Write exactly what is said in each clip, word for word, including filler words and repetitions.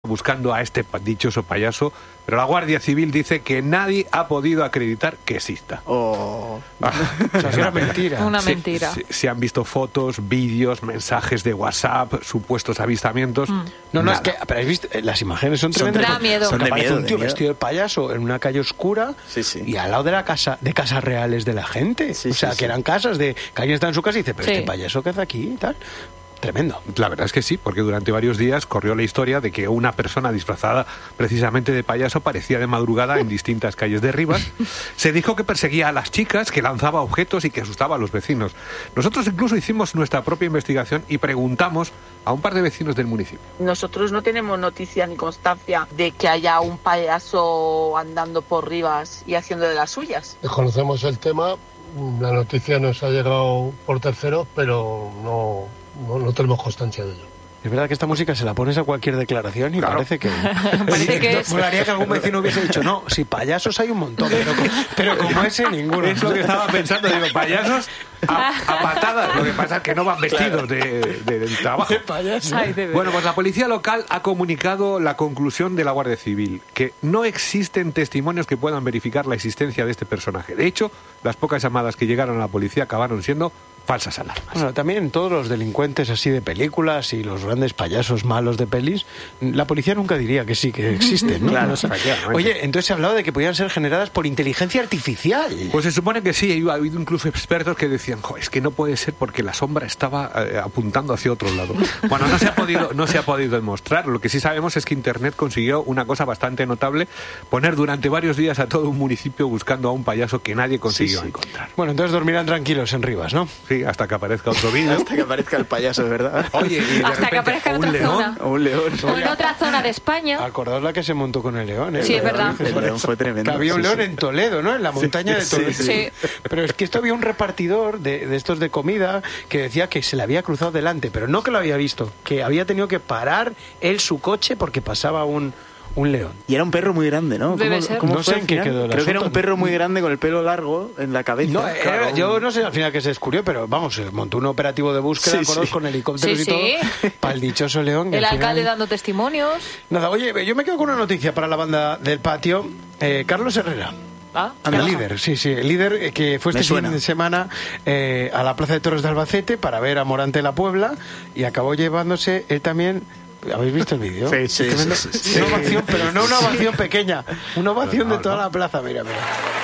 buscando a este dichoso payaso, pero la Guardia Civil dice que nadie ha podido acreditar que exista. Oh. Ah, o sea, es una mentira. Una se, mentira. Se, se han visto fotos, vídeos, mensajes de WhatsApp, supuestos avistamientos. Mm. No, no, Nada. es que, pero habéis visto, las imágenes son Son tremendas. da miedo. Porque Son de aparece miedo, un tío de miedo. vestido de payaso en una calle oscura Sí, sí. y al lado de la casa, de casas reales de la gente. Sí, o sea, sí, que sí. eran casas de que alguien está en su casa y dice, pero Sí. este payaso ¿qué hace aquí y tal? Tremendo. La verdad es que sí, porque durante varios días corrió la historia de que una persona disfrazada precisamente de payaso aparecía de madrugada en distintas calles de Rivas. Se dijo que perseguía a las chicas, que lanzaba objetos y que asustaba a los vecinos. Nosotros incluso hicimos nuestra propia investigación y preguntamos a un par de vecinos del municipio. Nosotros no tenemos noticia ni constancia de que haya un payaso andando por Rivas y haciendo de las suyas. Desconocemos el tema, la noticia nos ha llegado por terceros, pero no, no, no tenemos constancia de ello. Es verdad que esta música se la pones a cualquier declaración y Claro. parece que... Parece que es- Molaría que algún vecino hubiese dicho, no, si payasos hay un montón, pero, co- pero como ese, ninguno. Es lo que estaba pensando, digo, payasos a, a patadas. Lo que pasa es que no van vestidos de, de- del trabajo. Payaso. Ay, de verdad. Bueno, pues la policía local ha comunicado la conclusión de la Guardia Civil, que no existen testimonios que puedan verificar la existencia de este personaje. De hecho, las pocas llamadas que llegaron a la policía acabaron siendo falsas alarmas. Bueno, también todos los delincuentes así de películas y los grandes payasos malos de pelis, la policía nunca diría que sí, que existen, ¿no? Claro, No sé. efectivamente. Oye, entonces se ha hablado de que podían ser generadas por inteligencia artificial. Pues se supone que sí, ha habido incluso expertos que decían, "Jo, es que no puede ser porque la sombra estaba eh, apuntando hacia otro lado". Bueno, no se ha podido, no se ha podido demostrar. Lo que sí sabemos es que Internet consiguió una cosa bastante notable, poner durante varios días a todo un municipio buscando a un payaso que nadie consiguió Sí, sí. encontrar. Bueno, entonces dormirán tranquilos en Rivas, ¿no? Sí, hasta que aparezca otro vídeo. Hasta que aparezca el payaso, de verdad. Oye, y de Hasta que repente, aparezca en un otra león. zona. O un león. O en otra zona de España. Acordaos la que se montó con el león, ¿eh? Sí, es verdad. El león fue tremendo. Que había un Sí, león sí. en Toledo, ¿no? En la montaña de sí, Toledo. sí. Pero es que esto había un repartidor de, de estos de comida que decía que se le había cruzado delante, pero no que lo había visto, que había tenido que parar él su coche porque pasaba un, un león. Y era un perro muy grande, ¿no? Debe ¿Cómo- ser. cómo No fue sé al en qué final? quedó el Creo que era un asunto. perro muy grande con el pelo largo en la cabeza. No, era- Claro, yo un- no sé al final que se descubrió, pero vamos, se montó un operativo de búsqueda Sí, acordaos, sí. con helicópteros Sí, y sí. todo para el dichoso león. que El al alcalde final- dando testimonios. Nada, oye, yo me quedo con una noticia para la banda del patio. Eh, Carlos Herrera. Ah, El líder, sí, sí, el líder eh, que fue Me este suena. fin de semana eh, a la Plaza de Toros de Albacete para ver a Morante la Puebla y acabó llevándose él también. ¿Habéis visto el vídeo? Sí, sí, Tremendo. sí, sí, sí. Una ovación, pero no una ovación pequeña, una ovación No, de toda no. la plaza, mira, mira.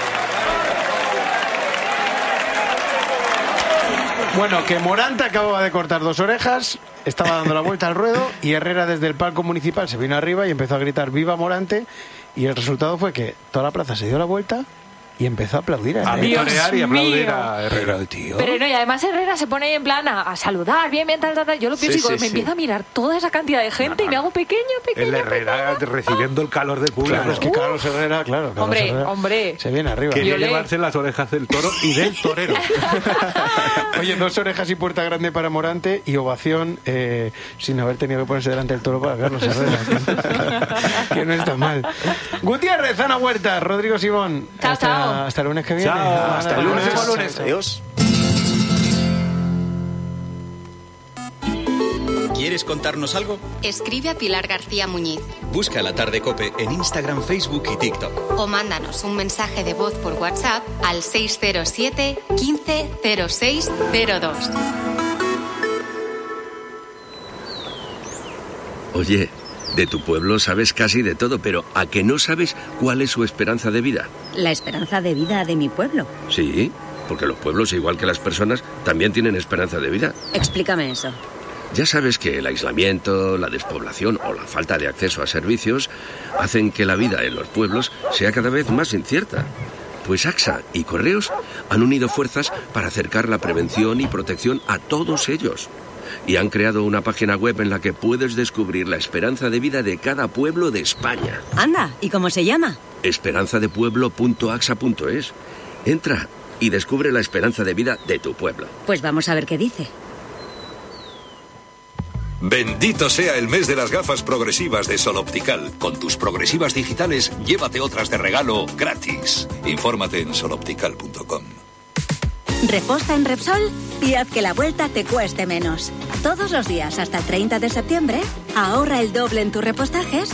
Bueno, que Morante acababa de cortar dos orejas, estaba dando la vuelta al ruedo y Herrera desde el palco municipal se vino arriba y empezó a gritar ¡Viva Morante! Y el resultado fue que toda la plaza se dio la vuelta y empezó a aplaudir a A Herrera. vitorear y aplaudir mío. a Herrera. Pero, tío... Pero no, y además Herrera se pone ahí en plan a, a saludar, bien, bien, tal, tal, tal. Yo lo pienso Sí, y digo, sí, me sí. empieza a mirar toda esa cantidad de gente y me hago pequeño, pequeño, El Herrera recibiendo el calor del público. Claro, es que Carlos Herrera, claro. Carlos Hombre, Herrera hombre. Se viene arriba. Quería Violé. llevarse las orejas del toro y del torero. Oye, dos orejas y puerta grande para Morante y ovación eh, sin haber tenido que ponerse delante del toro para Carlos Herrera. Que no está mal. Gutiérrez, Ana Huerta, Rodrigo Simón. Chao, hasta, chao. hasta el lunes que viene. Chao, Nada, hasta el nada, lunes. próximo lunes. Adiós. ¿Quieres contarnos algo? Escribe a Pilar García Muñiz Busca La Tarde Cope en Instagram, Facebook y TikTok. o mándanos un mensaje de voz por WhatsApp al seis cero siete, quince, cero seis cero dos. Oye, de tu pueblo sabes casi de todo, pero ¿a que no sabes cuál es su esperanza de vida? La esperanza de vida de mi pueblo. Sí, porque los pueblos, igual que las personas, también tienen esperanza de vida. Explícame eso. Ya sabes que el aislamiento, la despoblación o la falta de acceso a servicios hacen que la vida en los pueblos sea cada vez más incierta. Pues AXA y Correos han unido fuerzas para acercar la prevención y protección a todos ellos. Y han creado una página web en la que puedes descubrir la esperanza de vida de cada pueblo de España. Anda, ¿y cómo se llama? esperanzadepueblo punto axa punto es. Entra y descubre la esperanza de vida de tu pueblo. Pues vamos a ver qué dice. Bendito sea el mes de las gafas progresivas de Sol Optical. Con tus progresivas digitales, llévate otras de regalo gratis. Infórmate en sol optical punto com. Reposta en Repsol y haz que la vuelta te cueste menos. Todos los días hasta el treinta de septiembre, ahorra el doble en tus repostajes